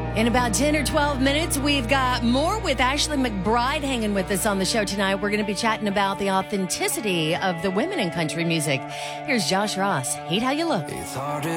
In about 10 or 12 minutes, we've got more with Ashley McBryde hanging with us on the show tonight. We're going to be chatting about the authenticity of the women in country music. Here's Josh Ross. Hate How You Look. It's harder